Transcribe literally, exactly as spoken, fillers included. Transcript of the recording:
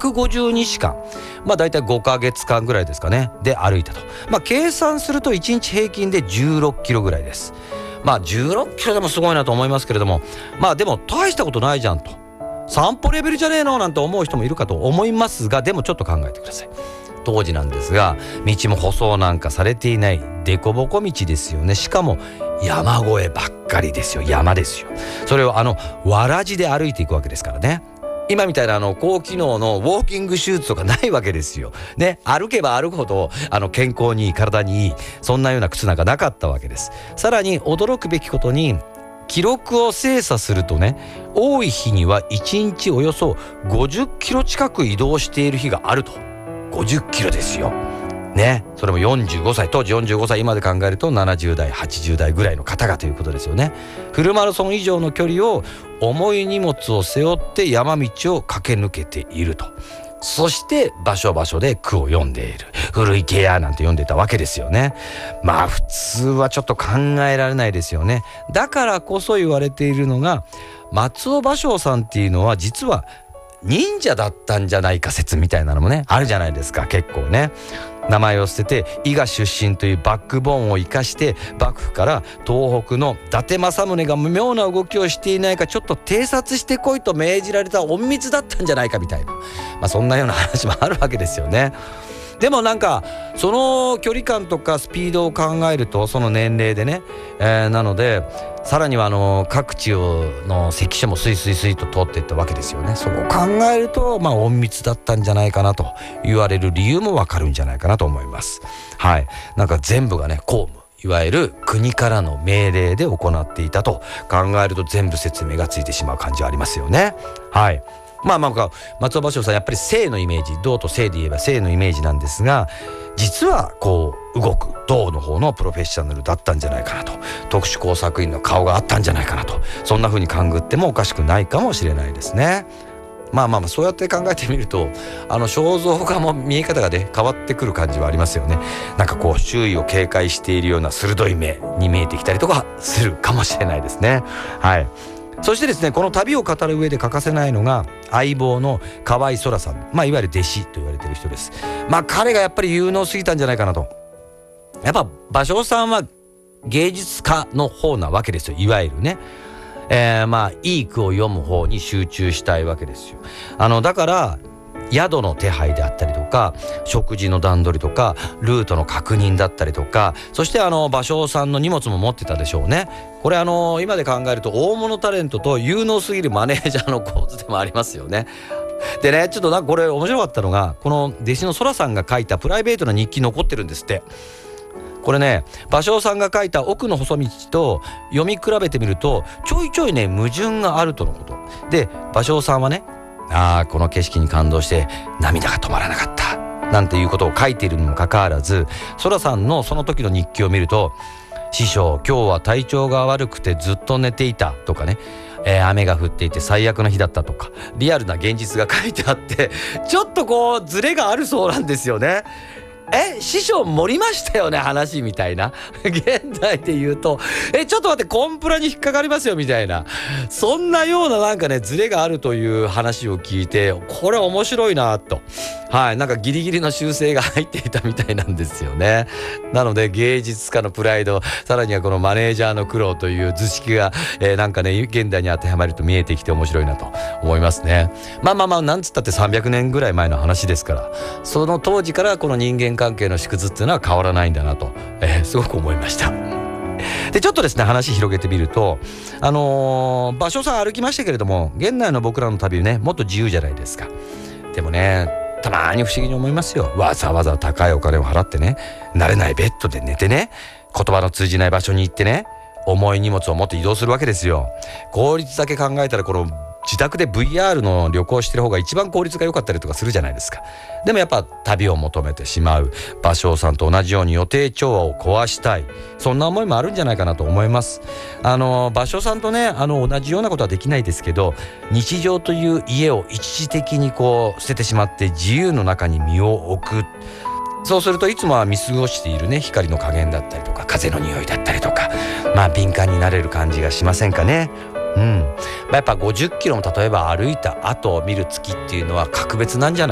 くごじゅうにちかん、まあだいたいごかげつかんぐらいですかねで歩いたと。まあ計算するといちにち平均でじゅうろっキロぐらいです。まあじゅうろっキロでもすごいなと思いますけれども、まあでも大したことないじゃんと、散歩レベルじゃねえのなんて思う人もいるかと思いますが、でもちょっと考えてください。当時なんですが、道も舗装なんかされていない凸凹道ですよね。しかも山越えばっかりですよ。山ですよ。それをあのわらじで歩いていくわけですからね。今みたいなあの高機能のウォーキングシューズとかないわけですよね。歩けば歩くほどあの健康にいい、体にいい、そんなような靴なんかなかったわけです。さらに驚くべきことに、記録を精査するとね、多い日にはいちにちおよそごじゅっキロ近く移動している日があると。ごじゅっキロですよね。それもよんじゅうごさい、当時よんじゅうごさい、今で考えるとななじゅうだいはちじゅうだいぐらいの方がということですよね。フルマラソン以上の距離を重い荷物を背負って山道を駆け抜けていると。そして場所場所で句を読んでいる。古池やなんて読んでたわけですよね。まあ普通はちょっと考えられないですよね。だからこそ言われているのが、松尾芭蕉さんっていうのは実は忍者だったんじゃないか説みたいなのもねあるじゃないですか。結構ね、名前を捨てて伊賀出身というバックボーンを生かして幕府から東北の伊達政宗が妙な動きをしていないかちょっと偵察してこいと命じられた隠密だったんじゃないかみたいな、まあそんなような話もあるわけですよね。でもなんかその距離感とかスピードを考えると、その年齢でね、えー、なのでさらにはあの各地をの関所もスイスイスイと通っていったわけですよね。そこを考えるとまあ隠密だったんじゃないかなと言われる理由もわかるんじゃないかなと思います。はい、なんか全部がね公務、いわゆる国からの命令で行っていたと考えると全部説明がついてしまう感じはありますよね。はい。まあまあ松尾芭蕉さんやっぱり静のイメージ、道と静で言えば静のイメージなんですが、実はこう動く道の方のプロフェッショナルだったんじゃないかなと、特殊工作員の顔があったんじゃないかなと、そんな風に勘ぐってもおかしくないかもしれないですね。まあまあまあそうやって考えてみると、あの肖像画も見え方がね変わってくる感じはありますよね。なんかこう周囲を警戒しているような鋭い目に見えてきたりとかするかもしれないですね。はい。そしてですね、この旅を語る上で欠かせないのが相棒の河合空さん、まあいわゆる弟子と言われている人です。まあ彼がやっぱり有能すぎたんじゃないかなと。やっぱ芭蕉さんは芸術家の方なわけですよ、いわゆるね。えー、まあいい句を読む方に集中したいわけですよ。あのだから宿の手配であったりとか、食事の段取りとか、ルートの確認だったりとか、そしてあの芭蕉さんの荷物も持ってたでしょうね。これあの今で考えると大物タレントと有能すぎるマネージャーの構図でもありますよね。でね、ちょっとなんかこれ面白かったのが、この弟子の空さんが書いたプライベートな日記残ってるんですって。これね、芭蕉さんが書いた奥の細道と読み比べてみるとちょいちょいね矛盾があるとのことで、芭蕉さんはね、ああこの景色に感動して涙が止まらなかったなんていうことを書いているにもかかわらず、空さんのその時の日記を見ると、師匠今日は体調が悪くてずっと寝ていたとかね、えー、雨が降っていて最悪の日だったとか、リアルな現実が書いてあってちょっとこうズレがあるそうなんですよね。え師匠盛りましたよね話みたいな現代で言うと、えちょっと待ってコンプラに引っかかりますよみたいな、そんなようななんかねズレがあるという話を聞いて、これ面白いなと、はい、なんかギリギリの修正が入っていたみたいなんですよね。なので芸術家のプライド、さらにはこのマネージャーの苦労という図式が、えー、なんかね現代に当てはまると見えてきて面白いなと思いますね。まあまあまあなんつったってさんびゃくねんぐらい前の話ですから、その当時からこの人間関係の縮図っていうのは変わらないんだなと、えー、すごく思いました。でちょっとですね話広げてみると、あのー、芭蕉さん歩きましたけれども、現代の僕らの旅ねもっと自由じゃないですか。でもねたまに不思議に思いますよ。わざわざ高いお金を払ってね、慣れないベッドで寝てね、言葉の通じない場所に行ってね、重い荷物を持って移動するわけですよ。効率だけ考えたらこの自宅で ブイアール の旅行してる方が一番効率が良かったりとかするじゃないですか。でもやっぱ旅を求めてしまう芭蕉さんと同じように予定調和を壊したい、そんな思いもあるんじゃないかなと思います。あの芭蕉さんとねあの同じようなことはできないですけど、日常という家を一時的にこう捨ててしまって自由の中に身を置く。そうするといつもは見過ごしているね光の加減だったりとか風の匂いだったりとか、まあ敏感になれる感じがしませんかね。うん、まあ、やっぱごじゅっキロも例えば歩いた後を見る月っていうのは格別なんじゃない